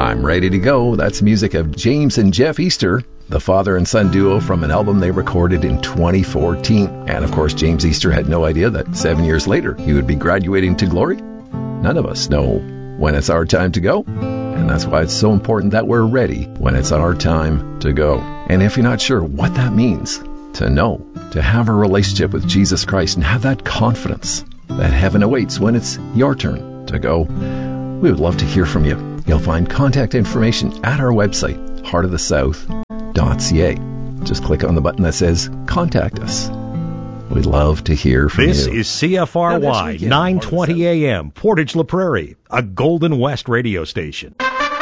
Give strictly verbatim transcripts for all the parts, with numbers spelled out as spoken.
I'm Ready to Go. That's music of James and Jeff Easter, the father and son duo from an album they recorded in twenty fourteen. And of course, James Easter had no idea that seven years later he would be graduating to glory. None of us know when it's our time to go. And that's why it's so important that we're ready when it's our time to go. And if you're not sure what that means, to know, to have a relationship with Jesus Christ and have that confidence that heaven awaits when it's your turn to go, we would love to hear from you. You'll find contact information at our website, heart of the south dot c a. Just click on the button that says Contact Us. We'd love to hear from this you. This is C F R Y, nine twenty A M, Portage La Prairie, a Golden West radio station.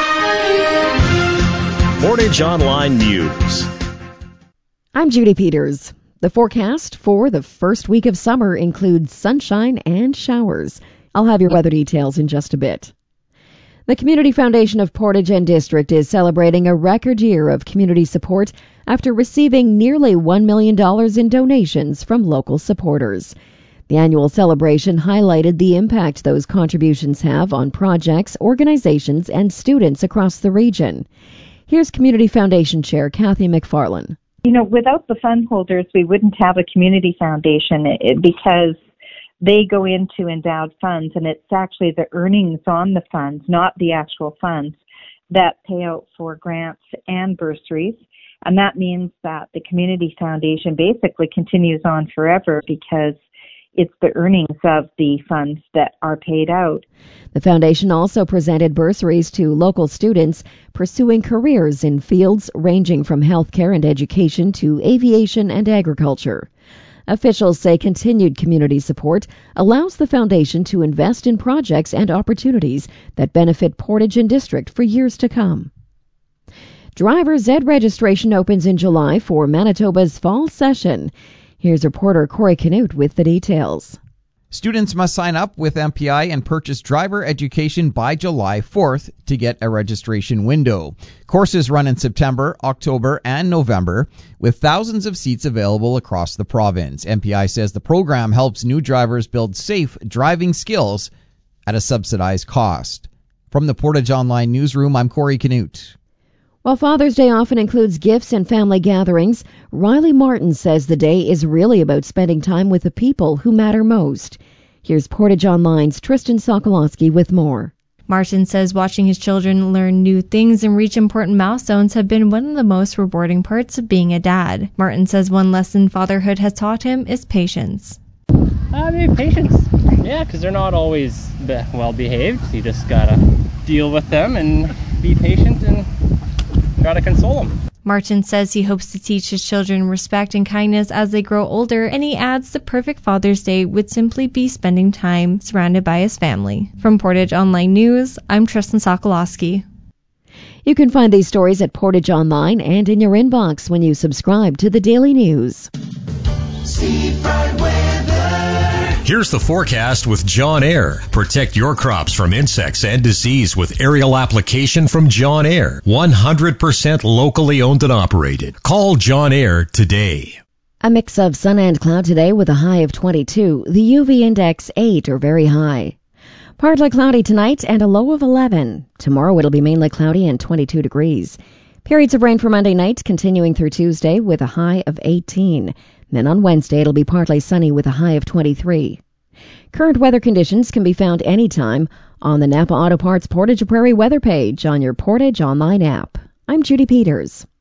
Portage Online News. I'm Judy Peters. The forecast for the first week of summer includes sunshine and showers. I'll have your weather details in just a bit. The Community Foundation of Portage and District is celebrating a record year of community support after receiving nearly one million dollars in donations from local supporters. The annual celebration highlighted the impact those contributions have on projects, organizations, and students across the region. Here's Community Foundation Chair Kathy McFarlane. You know, without the fund holders, we wouldn't have a community foundation because they go into endowed funds, and it's actually the earnings on the funds, not the actual funds, that pay out for grants and bursaries. And that means that the Community Foundation basically continues on forever because it's the earnings of the funds that are paid out. The foundation also presented bursaries to local students pursuing careers in fields ranging from healthcare and education to aviation and agriculture. Officials say continued community support allows the foundation to invest in projects and opportunities that benefit Portage and District for years to come. Driver's ed registration opens in July for Manitoba's fall session. Here's reporter Corey Canute with the details. Students must sign up with M P I and purchase driver education by July fourth to get a registration window. Courses run in September, October, and November, with thousands of seats available across the province. M P I says the program helps new drivers build safe driving skills at a subsidized cost. From the Portage Online Newsroom, I'm Corey Canute. While Father's Day often includes gifts and family gatherings, Riley Martin says the day is really about spending time with the people who matter most. Here's Portage Online's Tristan Sokolowski with more. Martin says watching his children learn new things and reach important milestones have been one of the most rewarding parts of being a dad. Martin says one lesson fatherhood has taught him is patience. Uh, maybe patience. Yeah, because they're not always be- well behaved. You just gotta deal with them and be patient and try to console them. Martin says he hopes to teach his children respect and kindness as they grow older, and he adds the perfect Father's Day would simply be spending time surrounded by his family. From Portage Online News, I'm Tristan Sokolowski. You can find these stories at Portage Online and in your inbox when you subscribe to the Daily News. Seafront Weather. Here's the forecast with John Air. Protect your crops from insects and disease with aerial application from John Air. one hundred percent locally owned and operated. Call John Air today. A mix of sun and cloud today with a high of twenty-two. The U V index eight or very high. Partly cloudy tonight and a low of eleven. Tomorrow it'll be mainly cloudy and twenty-two degrees. Periods of rain for Monday night continuing through Tuesday with a high of eighteen. Then on Wednesday it'll be partly sunny with a high of twenty-three. Current weather conditions can be found anytime on the Napa Auto Parts Portage Prairie weather page on your Portage Online app. I'm Judy Peters.